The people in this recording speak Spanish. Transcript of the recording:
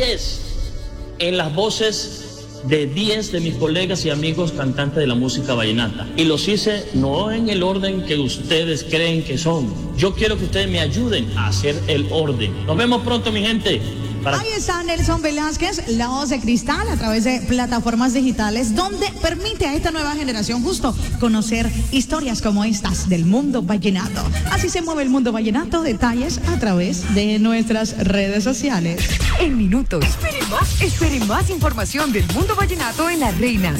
10 en las voces de 10 de mis colegas y amigos cantantes de la música vallenata. Y los hice no en el orden que ustedes creen que son. Yo quiero que ustedes me ayuden a hacer el orden. Nos vemos pronto, mi gente. Ahí está Nelson Velázquez, La Voz de Cristal, a través de plataformas digitales, donde permite a esta nueva generación justo conocer historias como estas del mundo vallenato. Así se mueve el mundo vallenato, detalles a través de nuestras redes sociales. En minutos, espere más información del mundo vallenato en La Reina.